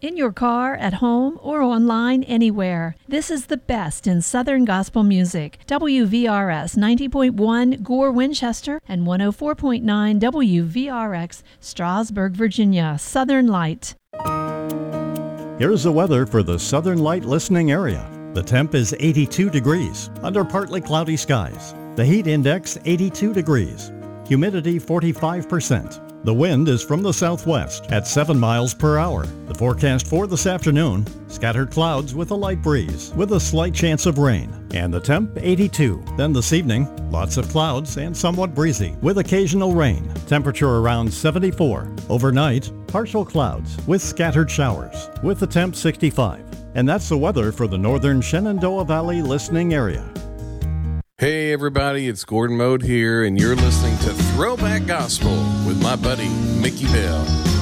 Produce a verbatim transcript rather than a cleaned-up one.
In your car, at home, or online, anywhere. This is the best in Southern gospel music. W V R S ninety point one Gore, Winchester, and one oh four point nine W V R X, Strasburg, Virginia. Southern Light. Here's the weather for the Southern Light listening area. The temp is eighty-two degrees, under partly cloudy skies. The heat index eighty-two degrees. Humidity forty-five percent. The wind is from the southwest at seven miles per hour. The forecast for this afternoon, scattered clouds with a light breeze with a slight chance of rain. And the temp eighty-two. Then this evening, lots of clouds and somewhat breezy with occasional rain. Temperature around seventy-four. Overnight, partial clouds with scattered showers with the temp sixty-five. And that's the weather for the northern Shenandoah Valley listening area. Hey everybody, it's Gordon Mode here, and you're listening to Throwback Gospel with my buddy Mickey Bell.